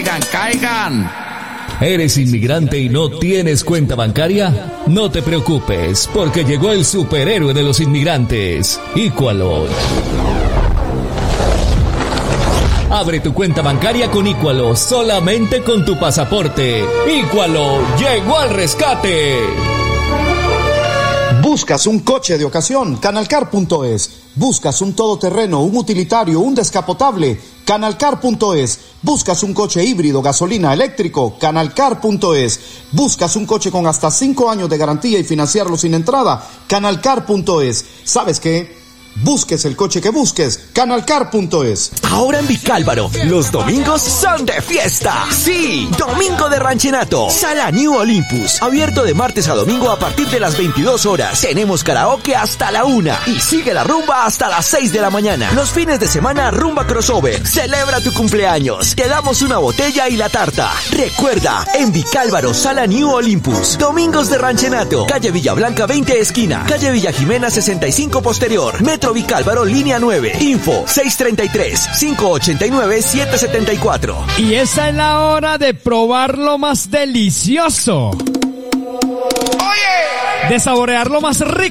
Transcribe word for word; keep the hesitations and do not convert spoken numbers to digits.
caigan, caigan. ¿Eres inmigrante y no tienes cuenta bancaria? No te preocupes, porque llegó el superhéroe de los inmigrantes, Equalot. Abre tu cuenta bancaria con Equalot solamente con tu pasaporte. Equalot llegó al rescate. Buscas un coche de ocasión, canalcar punto es. Buscas un todoterreno, un utilitario, un descapotable, canalcar punto es. Buscas un coche híbrido, gasolina, eléctrico, canalcar punto es. Buscas un coche con hasta cinco años de garantía y financiarlo sin entrada, canalcar punto es. ¿Sabes qué? Busques el coche que busques, canalcar punto es. Ahora en Vicálvaro, los domingos son de fiesta. Sí, domingo de ranchenato. Sala New Olympus, abierto de martes a domingo a partir de las veintidós horas. Tenemos karaoke hasta la una y sigue la rumba hasta las seis de la mañana. Los fines de semana, rumba crossover. Celebra tu cumpleaños. Te damos una botella y la tarta. Recuerda, en Vicálvaro, Sala New Olympus. Domingos de ranchenato. Calle Villablanca veinte esquina. Calle Villa Jimena sesenta y cinco posterior. Metro Vicálvaro, línea nueve. Info seis tres tres, cinco ocho nueve, siete siete cuatro. Y esa es la hora de probar lo más delicioso. ¡Oye! De saborear lo más rico